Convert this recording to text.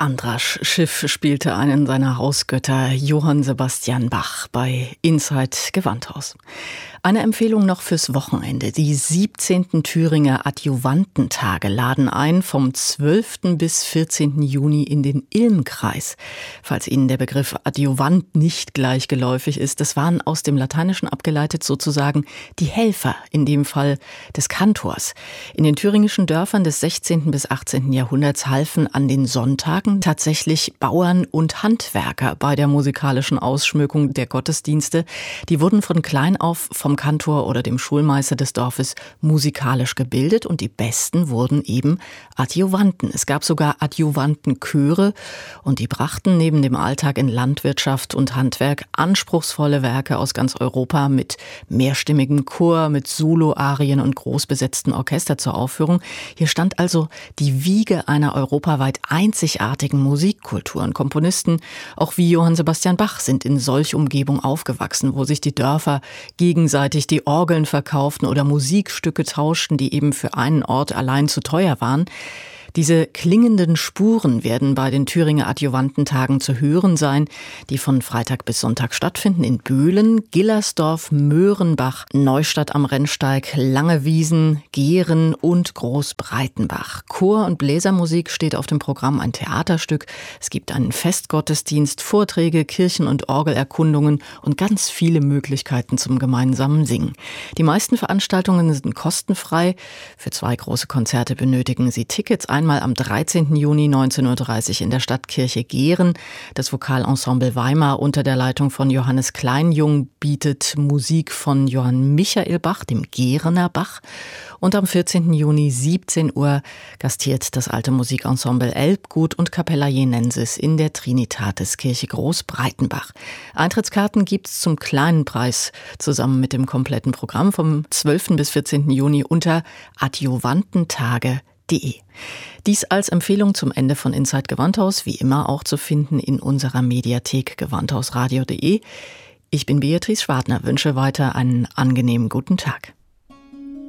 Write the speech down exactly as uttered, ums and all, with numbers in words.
Andrasch Schiff spielte einen seiner Hausgötter, Johann Sebastian Bach, bei Inside Gewandhaus. Eine Empfehlung noch fürs Wochenende. Die siebzehnten Thüringer Adjuvantentage laden ein vom zwölften bis vierzehnten Juni in den Ilmkreis. Falls Ihnen der Begriff Adjuvant nicht gleichgeläufig ist, das waren aus dem Lateinischen abgeleitet sozusagen die Helfer, in dem Fall des Kantors. In den thüringischen Dörfern des sechzehnten bis achtzehnten Jahrhunderts halfen an den Sonntagen tatsächlich Bauern und Handwerker bei der musikalischen Ausschmückung der Gottesdienste. Die wurden von klein auf vom Kantor oder dem Schulmeister des Dorfes musikalisch gebildet und die Besten wurden eben Adjuvanten. Es gab sogar Adjuvantenchöre und die brachten neben dem Alltag in Landwirtschaft und Handwerk anspruchsvolle Werke aus ganz Europa mit mehrstimmigem Chor, mit Solo-Arien und großbesetzten Orchester zur Aufführung. Hier stand also die Wiege einer europaweit einzigartigen Musikkultur. Und Komponisten, auch wie Johann Sebastian Bach, sind in solch Umgebung aufgewachsen, wo sich die Dörfer gegenseitig die Orgeln verkauften oder Musikstücke tauschten, die eben für einen Ort allein zu teuer waren. Diese klingenden Spuren werden bei den Thüringer Adjuvantentagen zu hören sein, die von Freitag bis Sonntag stattfinden in Böhlen, Gillersdorf, Möhrenbach, Neustadt am Rennsteig, Langewiesen, Gehren und Großbreitenbach. Chor- und Bläsermusik steht auf dem Programm, ein Theaterstück. Es gibt einen Festgottesdienst, Vorträge, Kirchen- und Orgelerkundungen und ganz viele Möglichkeiten zum gemeinsamen Singen. Die meisten Veranstaltungen sind kostenfrei. Für zwei große Konzerte benötigen Sie Tickets. Einmal am dreizehnten Juni neunzehn Uhr dreißig in der Stadtkirche Gehren. Das Vokalensemble Weimar unter der Leitung von Johannes Kleinjung bietet Musik von Johann Michael Bach, dem Gerener Bach. Und am vierzehnten Juni siebzehn Uhr gastiert das alte Musikensemble Elbgut und Capella Jenensis in der Trinitatiskirche Großbreitenbach. Eintrittskarten gibt's zum kleinen Preis zusammen mit dem kompletten Programm vom zwölften bis vierzehnten Juni unter adjuvantentage punkt de. Dies als Empfehlung zum Ende von Inside Gewandhaus, wie immer auch zu finden in unserer Mediathek gewandhausradio punkt de. Ich bin Beatrice Schwartner, wünsche weiter einen angenehmen guten Tag.